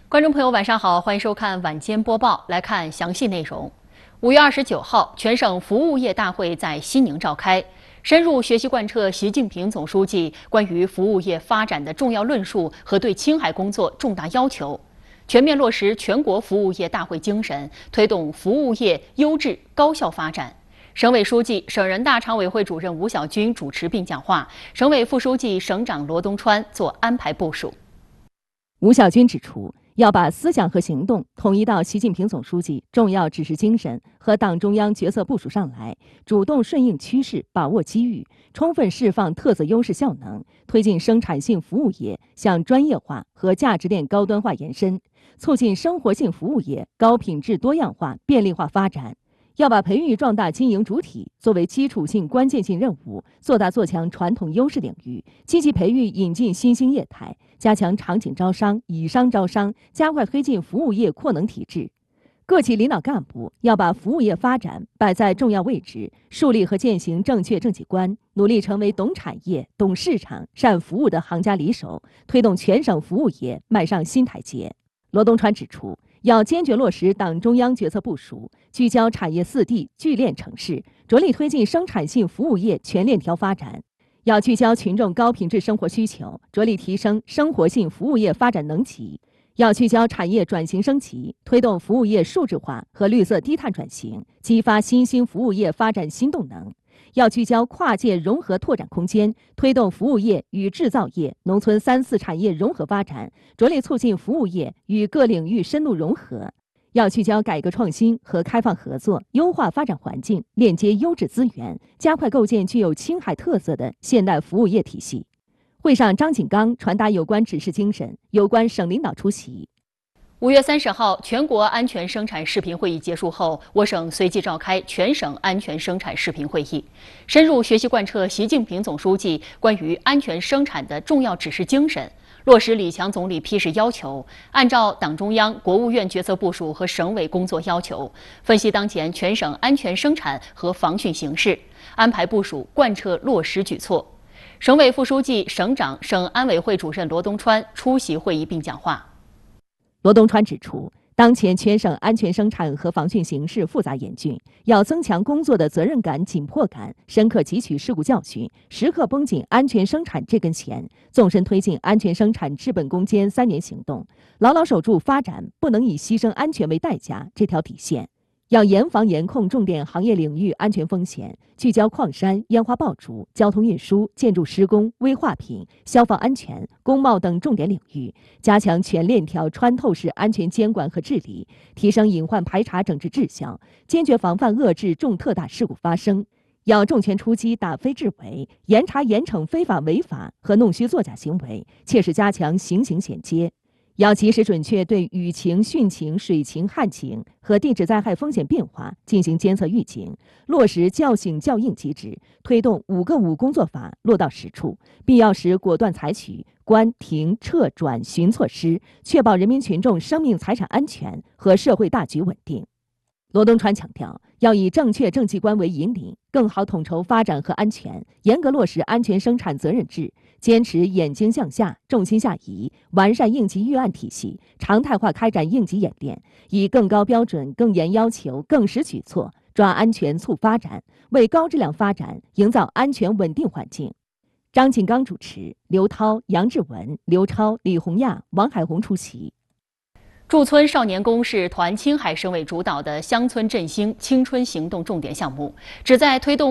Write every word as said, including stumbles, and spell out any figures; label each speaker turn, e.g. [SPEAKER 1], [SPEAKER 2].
[SPEAKER 1] 观众朋友，晚上好，欢迎收看晚间播报。来看详细内容。五月二十九号，全省服务业大会在西宁召开，深入学习贯彻习近平总书记关于服务业发展的重要论述和对青海工作重大要求，全面落实全国服务业大会精神，推动服务业优质高效发展。省委书记、省人大常委会主任吴小军主持并讲话，省委副书记、省长罗东川做安排部署。
[SPEAKER 2] 吴小军指出，要把思想和行动统一到习近平总书记重要指示精神和党中央决策部署上来，主动顺应趋势，把握机遇，充分释放特色优势效能，推进生产性服务业向专业化和价值链高端化延伸，促进生活性服务业高品质多样化便利化发展。要把培育壮大经营主体作为基础性关键性任务，做大做强传统优势领域，积极培育引进新兴业态，加强场景招商、以商招商，加快推进服务业扩能提质。各级领导干部要把服务业发展摆在重要位置，树立和践行正确政绩观，努力成为懂产业、懂市场、善服务的行家里手，推动全省服务业迈上新台阶。罗东川指出，要坚决落实党中央决策部署，聚焦产业四地聚链城市，着力推进生产性服务业全链条发展。要聚焦群众高品质生活需求，着力提升生活性服务业发展能级。要聚焦产业转型升级，推动服务业数字化和绿色低碳转型，激发新兴服务业发展新动能。要聚焦跨界融合拓展空间，推动服务业与制造业、农村三四产业融合发展，着力促进服务业与各领域深度融合。要聚焦改革创新和开放合作，优化发展环境，链接优质资源，加快构建具有青海特色的现代服务业体系。会上，张锦刚传达有关指示精神，有关省领导出席。
[SPEAKER 1] 五月三十号，全国安全生产视频会议结束后，我省随即召开全省安全生产视频会议，深入学习贯彻习近平总书记关于安全生产的重要指示精神，落实李强总理批示要求，按照党中央、国务院决策部署和省委工作要求，分析当前全省安全生产和防汛形势，安排部署贯彻落实举措。省委副书记、省长、省安委会主任罗东川出席会议并讲话。
[SPEAKER 2] 罗东川指出，当前全省安全生产和防汛形势复杂严峻，要增强工作的责任感、紧迫感，深刻汲取事故教训，时刻绷紧安全生产这根弦，纵深推进安全生产治本攻坚三年行动，牢牢守住发展不能以牺牲安全为代价这条底线。要严防严控重点行业领域安全风险，聚焦矿山、烟花爆竹、交通运输、建筑施工、危化品、消防安全、工贸等重点领域，加强全链条穿透式安全监管和治理，提升隐患排查整治质效，坚决防范遏制重特大事故发生。要重拳出击打非治伪，严查严惩非法违法和弄虚作假行为，切实加强刑刑衔接。要及时准确对雨情、汛情、水情、旱情和地质灾害风险变化进行监测预警，落实叫醒叫应机制，推动五个五工作法落到实处，必要时果断采取关、停、撤、转、巡措施，确保人民群众生命财产安全和社会大局稳定。罗东川强调，要以正确政绩观为引领，更好统筹发展和安全，严格落实安全生产责任制，坚持眼睛向下、重心下移，完善应急预案体系，常态化开展应急演练，以更高标准、更严要求、更实举措，抓安全促发展，为高质量发展营造安全稳定环境。张锦刚主持，刘涛、杨志文、刘超、李红亚、王海红出席。
[SPEAKER 1] 驻村少年宫是团青海省委主导的乡村振兴青春行动重点项目，旨在推动